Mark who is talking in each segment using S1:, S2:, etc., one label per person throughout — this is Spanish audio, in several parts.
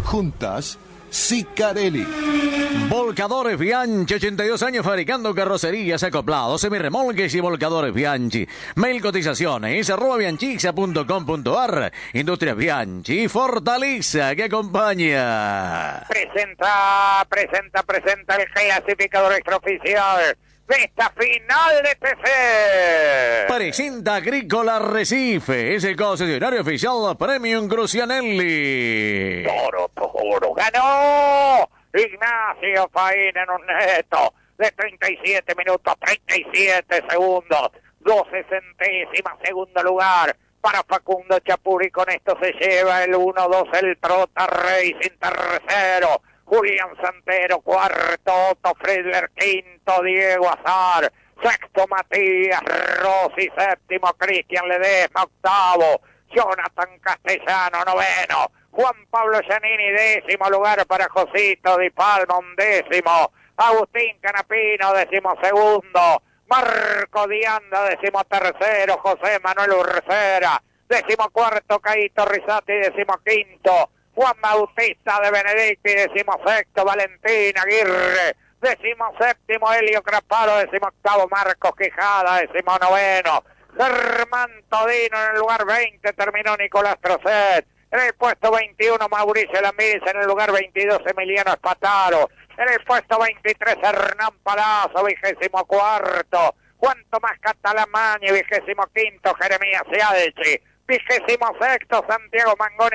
S1: Juntas, Sicarelli.
S2: Volcadores Bianchi, 82 años fabricando carrocerías, acoplados, semirremolques y volcadores Bianchi. Mail cotizaciones, @bianchixia.com.ar. Industrias Bianchi, Fortaleza que acompaña.
S3: Presenta el clasificador extraoficial de esta final de TC.
S2: Presenta Agrícola Recife, es el concesionario oficial Premium Crucianelli.
S3: Toro, ganó Ignacio Faín en un neto de 37 minutos, 37 segundos, 12 centésimas, segundo lugar para Facundo Chapur, y con esto se lleva el 1-2 el Trota Racing, tercero Julián Santero, cuarto Otto Friedler, quinto Diego Azar, sexto Matías Rossi, séptimo Cristian Ledesma, octavo Jonathan Castellano, noveno Juan Pablo Giannini, décimo lugar para Josito Di Palma, undécimo Agustín Canapino, décimo segundo Marco Dianda, décimo tercero José Manuel Urcera, décimo cuarto Caíto Risati, décimo quinto Juan Bautista de Benedicti, décimo sexto Valentín Aguirre, décimo séptimo Helio Craparo, décimo octavo Marcos Quijada, décimo noveno Germán Todino, en el lugar 20 terminó Nicolás Trocet, en el puesto 21 Mauricio Lambiz, en el lugar 22 Emiliano Espataro, en el puesto 23 Hernán Palazzo, 24º Juan Tomás Catalamañi, 25º Jeremías Cialchi, 26º Santiago Mangoni,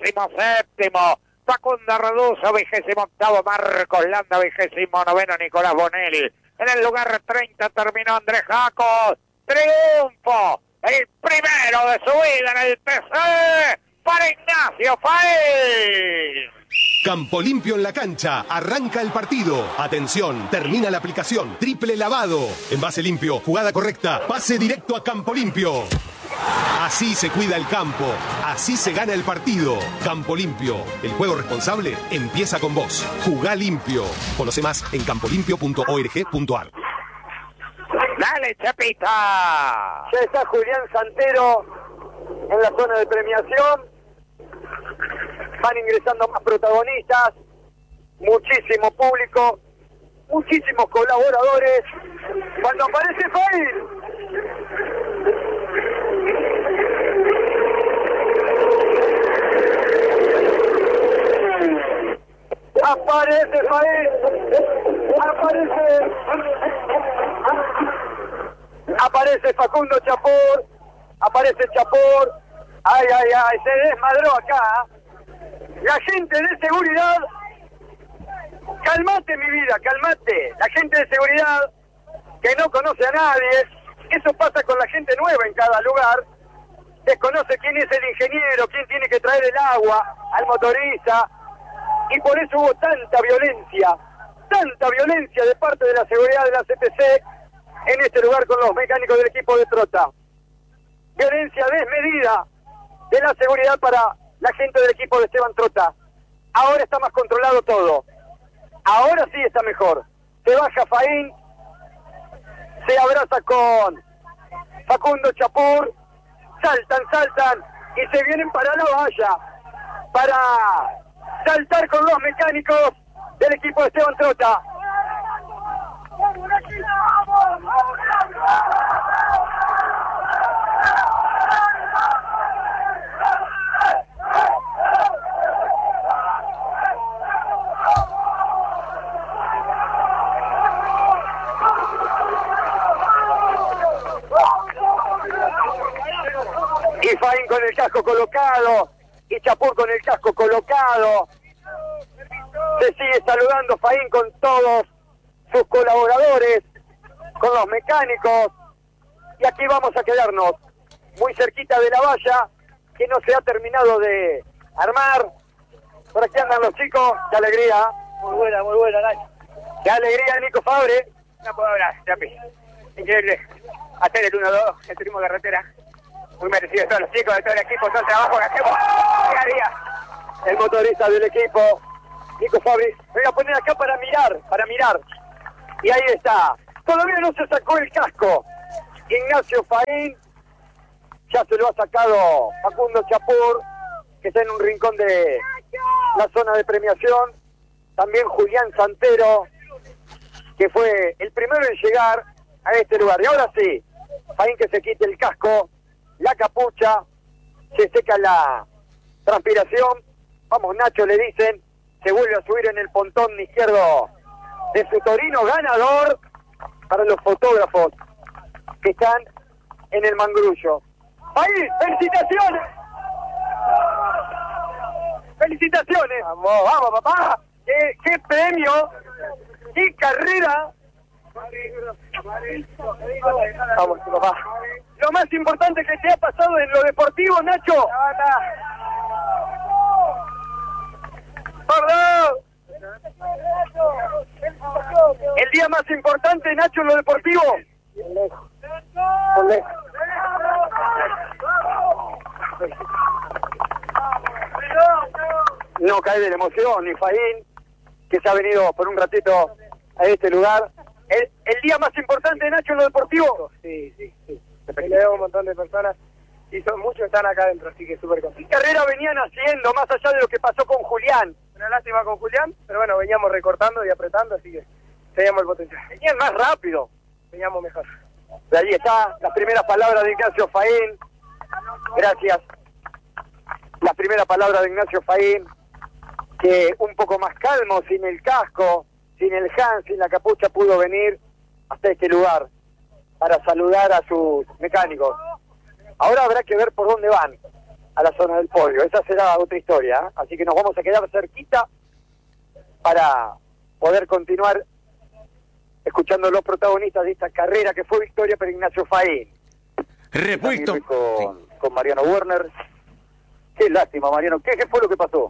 S3: 27º Facundo Reduzo, 28º Marcos Landa, 29º Nicolás Bonelli. En el lugar 30 terminó Andrés Jacos. Triunfo, el primero de su vida en el TC para Ignacio Faín.
S4: Campo Limpio en la cancha, arranca el partido. Atención, termina la aplicación. Triple lavado. Envase limpio, jugada correcta, pase directo a Campo Limpio. Así se cuida el campo, así se gana el partido. Campo Limpio, el juego responsable empieza con vos. Jugá limpio. Conoce más en campolimpio.org.ar.
S3: Dale, Chapita.
S5: Ya está Julián Santero en la zona de premiación. Van ingresando más protagonistas, muchísimo público, muchísimos colaboradores. Cuando aparece Faín, aparece Faín, aparece Facundo Chapur, aparece Chapur. Ay, se desmadró acá. La gente de seguridad, calmate mi vida, calmate. La gente de seguridad que no conoce a nadie, eso pasa con la gente nueva en cada lugar, desconoce quién es el ingeniero, quién tiene que traer el agua al motorista, y por eso hubo tanta violencia de parte de la seguridad de la CTC en este lugar con los mecánicos del equipo de Trota. Violencia desmedida de la seguridad para la gente del equipo de Esteban Trota. Ahora está más controlado todo. Ahora sí está mejor. Se baja Faín, se abraza con Facundo Chapur, saltan y se vienen para la valla para saltar con los mecánicos del equipo de Esteban Trota. Y Faín con el casco colocado, y Chapur con el casco colocado. Se sigue saludando Faín con todos sus colaboradores, con los mecánicos, y aquí vamos a quedarnos muy cerquita de la valla que no se ha terminado de armar. Por aquí andan los chicos, qué alegría. Muy buena, Nacho. Qué alegría, Nico Fabre.
S3: No puedo hablar, Chapi. Increíble hacer el 1-2, el turismo carretera. Muy merecido de todos los chicos, de todo el equipo, todo el trabajo que hacemos día a día.
S5: El motorista del equipo, Nico Fabri, me voy a poner acá para mirar. Y ahí está. Todavía no se sacó el casco. Ignacio Faín, ya se lo ha sacado Facundo Chapur, que está en un rincón de la zona de premiación. También Julián Santero, que fue el primero en llegar a este lugar. Y ahora sí, Faín que se quite el casco, la capucha, se seca la transpiración. Vamos, Nacho, le dicen, se vuelve a subir en el pontón izquierdo de su Torino, ganador para los fotógrafos que están en el mangrullo. ¡Faín, felicitaciones! ¡Felicitaciones! Vamos, papá. ¡Qué premio! ¡Qué carrera! Vamos, papá. Lo más importante que te ha pasado en lo deportivo, Nacho. ¡Perdón! El día más importante, Nacho, en lo deportivo. Lejos. No cae de la emoción, ni Faín, que se ha venido por un ratito a este lugar. ¿El día más importante, Nacho, en lo deportivo? Sí. Le veo un montón de personas y son muchos están acá adentro, así que súper contentos. ¿Qué carrera venían haciendo, más allá de lo que pasó con Julián? Una lástima con Julián, pero bueno, veníamos recortando y apretando, así que teníamos el potencial. Venían más rápido. Veníamos mejor. De ahí está las primeras palabras de Ignacio Faín. Gracias. Las primeras palabras de Ignacio Faín, que un poco más calmo, sin el casco, sin el hand, sin la capucha, pudo venir hasta este lugar para saludar a sus mecánicos. Ahora habrá que ver por dónde van a la zona del podio. Esa será otra historia, ¿eh? Así que nos vamos a quedar cerquita para poder continuar escuchando los protagonistas de esta carrera que fue victoria para Ignacio Faín.
S2: Repuesto.
S5: Con Mariano Werner. Qué lástima, Mariano. ¿Qué fue lo que pasó?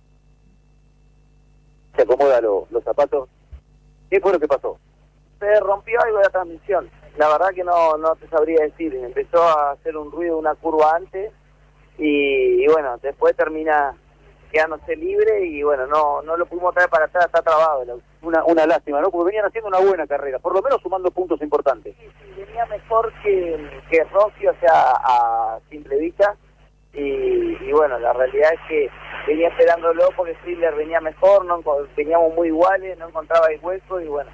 S5: Se acomoda los zapatos. ¿Qué fue lo que pasó? Se rompió algo de la transmisión. La verdad que no te sabría decir. Empezó a hacer un ruido una curva antes y bueno, después termina quedándose libre y bueno, no lo pudimos traer para atrás, está trabado el auto. Una lástima, ¿no? Porque venían haciendo una buena carrera, por lo menos sumando puntos importantes. Sí, venía mejor que Rossi, o sea, a simple vista. Y bueno, la realidad es que venía esperándolo porque Schindler venía mejor, veníamos muy iguales, no encontraba el hueco y bueno,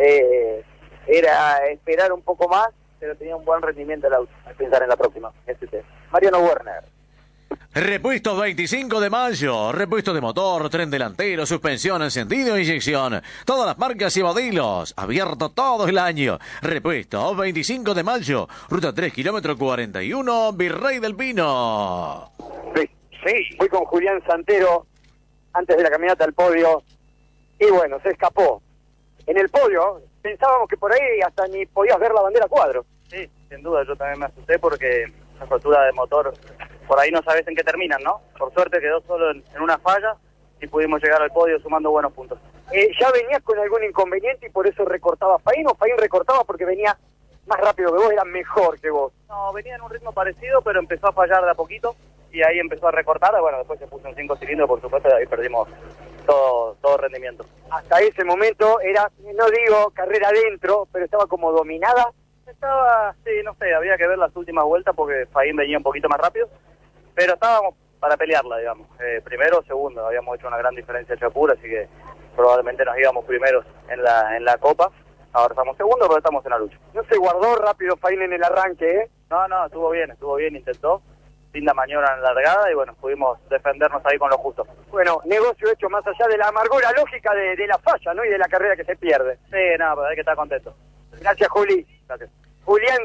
S5: era esperar un poco más, pero tenía un buen rendimiento el auto, a pensar en la próxima. Mariano Werner.
S2: Repuesto 25 de mayo, repuesto de motor, tren delantero, suspensión, encendido, inyección. Todas las marcas y modelos, abierto todo el año. Repuesto 25 de mayo, ruta 3, kilómetro 41, Virrey del Pino.
S5: Sí, fui con Julián Santero antes de la caminata al podio y bueno, se escapó. En el podio pensábamos que por ahí hasta ni podías ver la bandera cuadro.
S6: Sí, sin duda, yo también me asusté porque la rotura de motor, por ahí no sabes en qué terminan, ¿no? Por suerte quedó solo en una falla y pudimos llegar al podio sumando buenos puntos.
S5: ¿Ya venías con algún inconveniente y por eso recortaba Faín o Faín recortaba porque venía más rápido que vos, era mejor que vos?
S6: No, venía en un ritmo parecido, pero empezó a fallar de a poquito y ahí empezó a recortar. Bueno, después se puso en 5 cilindros, por supuesto, y ahí perdimos todo rendimiento.
S5: Hasta ese momento era, no digo carrera adentro, pero estaba como dominada.
S6: Sí, no sé, había que ver las últimas vueltas porque Faín venía un poquito más rápido, pero estábamos para pelearla, digamos. Primero o segundo, habíamos hecho una gran diferencia de Chapur, así que probablemente nos íbamos primeros en la Copa. Ahora estamos segundos, pero estamos en la lucha.
S5: No se guardó rápido Faín en el arranque, ¿eh?
S6: No, estuvo bien, intentó. Linda maniobra en la largada y bueno, pudimos defendernos ahí con lo justo.
S5: Bueno, negocio hecho más allá de la amargura lógica de la falla, ¿no? Y de la carrera que se pierde.
S6: Sí, nada, pero hay que estar contento.
S5: Gracias, Juli.
S6: Gracias.
S5: Julián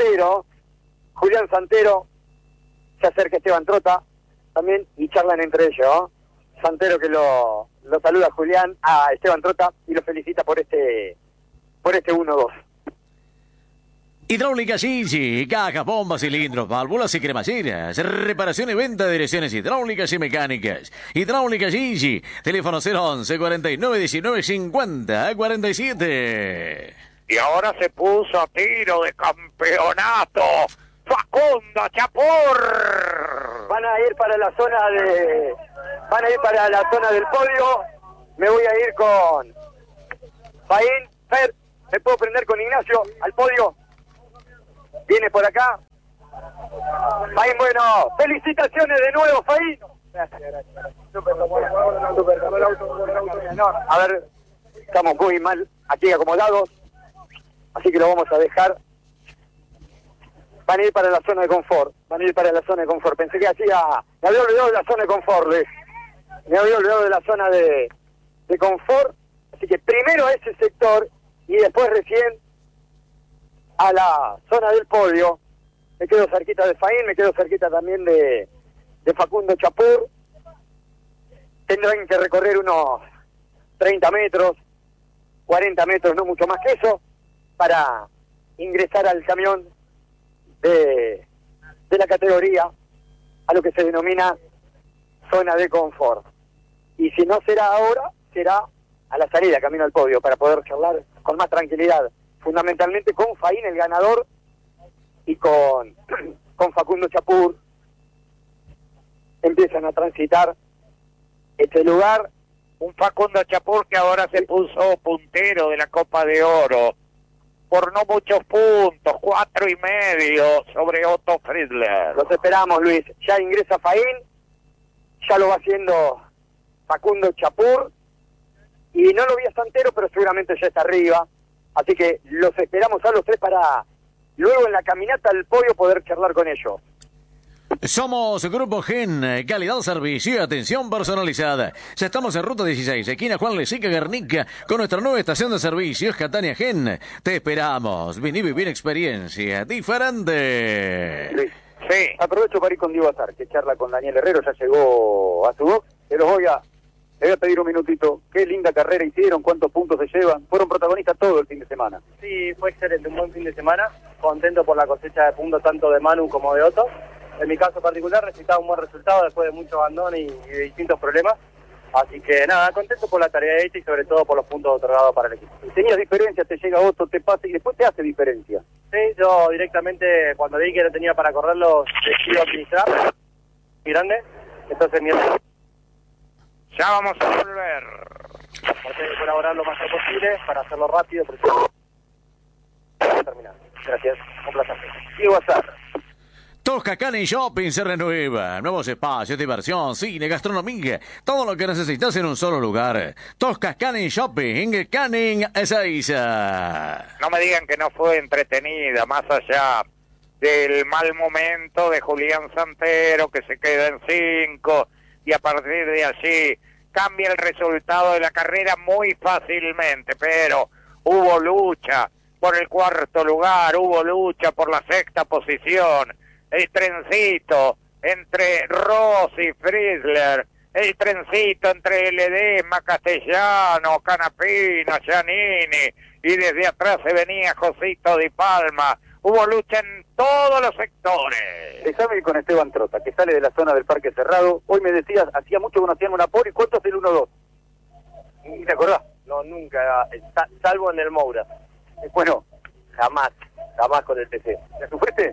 S5: Santero, se acerca Esteban Trota también y charlan entre ellos, ¿no? Santero que lo saluda a Julián, a Esteban Trota y lo felicita por este 1-2.
S2: Hidráulica Gigi, cajas, bombas, cilindros, válvulas y cremalleras. Reparación y venta de direcciones hidráulicas y mecánicas. Hidráulica Gigi, teléfono 011 49 19 50 47.
S3: Y ahora se puso a tiro de campeonato Facundo Chapur.
S5: Van a ir para la zona del podio. Me voy a ir con Faín. Fer, ¿me puedo prender con Ignacio al podio? Viene por acá. Faín, bueno, felicitaciones de nuevo, Faín. A ver, estamos muy mal aquí acomodados, así que lo vamos a dejar. Van a ir para la zona de confort, Pensé que me había olvidado de la zona de confort, me había olvidado de la zona de confort, así que primero a ese sector y después recién a la zona del podio. Me quedo cerquita de Faín, me quedo cerquita también de Facundo Chapur. Tendrán que recorrer unos 30 metros, 40 metros, no mucho más que eso, para ingresar al camión de la categoría, a lo que se denomina zona de confort. Y si no será ahora, será a la salida, camino al podio, para poder charlar con más tranquilidad, fundamentalmente con Faín, el ganador, y con Facundo Chapur. Empiezan a transitar este lugar.
S3: Un Facundo Chapur que ahora se puso puntero de la Copa de Oro por no muchos puntos, 4,5 sobre Otto Friedler.
S5: Los esperamos, Luis. Ya ingresa Faín, ya lo va haciendo Facundo Chapur, y no lo vi a Santero, pero seguramente ya está arriba. Así que los esperamos a los tres para luego en la caminata al podio poder charlar con ellos.
S2: Somos Grupo Gen, calidad, servicio y atención personalizada. Ya estamos en Ruta 16, esquina Juan Lezica Guernica, con nuestra nueva estación de servicios, Catania Gen. Te esperamos. Vení a vivir experiencia diferente.
S5: Luis, sí. Aprovecho para ir con Diego Azar, que charla con Daniel Herrero, ya llegó a su box. Le voy a pedir un minutito. Qué linda carrera hicieron, cuántos puntos se llevan. Fueron protagonistas todo el fin de semana.
S6: Sí, fue excelente, un buen fin de semana. Contento por la cosecha de puntos tanto de Manu como de Otto. En mi caso particular necesitaba un buen resultado después de mucho abandono y de distintos problemas. Así que nada, contento por la tarea hecha y sobre todo por los puntos otorgados para el equipo.
S5: Tenías diferencia, te llega Otto, te pasa y después te hace diferencia.
S6: Sí, yo directamente cuando vi que no tenía para correrlo, decidí administrar. Muy grande. Entonces
S3: Ya vamos a volver.
S6: traté de colaborar lo más posible para hacerlo rápido. Para terminar. Gracias, un placer.
S5: Diego Azar.
S2: Tosca Canning Shopping se renueva. Nuevos espacios, diversión, cine, gastronomía. Todo lo que necesitas en un solo lugar. Tosca Canning Shopping, Canning Ezeiza.
S3: No me digan que no fue entretenida, más allá del mal momento de Julián Santero, que se queda en 5, y a partir de allí cambia el resultado de la carrera muy fácilmente, pero hubo lucha por el 4º lugar, hubo lucha por la 6ª posición. El trencito entre Rossi y Friedler, el trencito entre Ledesma, Castellano, Canapino, Giannini, y desde atrás se venía Josito Di Palma. Hubo lucha en todos los sectores.
S5: Déjame ir con Esteban Trota, que sale de la zona del Parque Cerrado. Hoy me decías, hacía mucho que no hacían una por, ¿y cuánto es el 1-2? ¿Te acordás?
S6: No, nunca, salvo en el Moura.
S5: Bueno,
S6: Jamás con el PC.
S5: ¿la sufriste?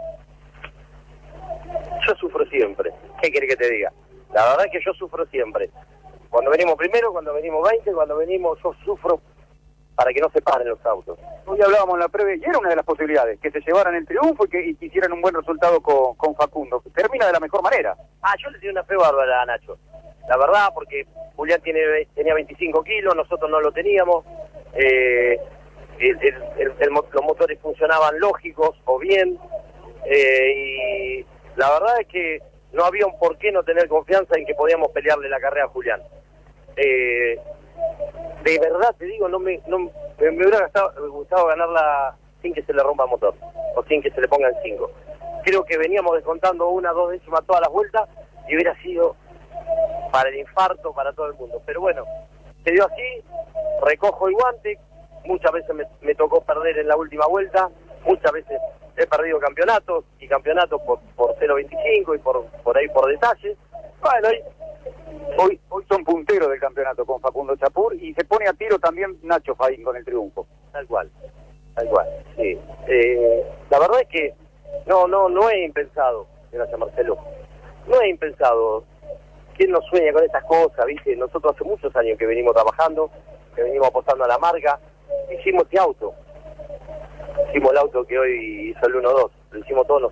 S6: Yo sufro siempre. ¿Qué querés que te diga? La verdad es que yo sufro siempre. Cuando venimos primero, cuando venimos 20, cuando venimos, yo sufro para que no se paren los autos.
S5: Hoy hablábamos en la previa y era una de las posibilidades, que se llevaran el triunfo y que hicieran un buen resultado con Facundo. Termina de la mejor manera.
S6: Yo le tengo una fe bárbara a Nacho. La verdad, porque Julián tenía 25 kilos, nosotros no lo teníamos. Los motores funcionaban lógicos o bien. Y la verdad es que no había un por qué no tener confianza en que podíamos pelearle la carrera a Julián. De verdad te digo, me hubiera gustado ganarla sin que se le rompa el motor o sin que se le pongan 5. Creo que veníamos descontando 1 o 2 décimas todas las vueltas y hubiera sido para el infarto, para todo el mundo. Pero bueno, se dio así, recojo el guante. Muchas veces me tocó perder en la última vuelta, muchas veces he perdido campeonatos por 0.25 y por ahí por detalle. Bueno,
S5: Hoy son punteros del campeonato con Facundo Chapur y se pone a tiro también Nacho Faín con el triunfo.
S6: Tal cual, sí. La verdad es que no es impensado, gracias Marcelo, no es impensado. ¿Quién no sueña con estas cosas, viste? Nosotros hace muchos años que venimos trabajando, que venimos apostando a la marca, hicimos este auto. Hicimos el auto que hoy hizo el 1-2, lo hicimos todos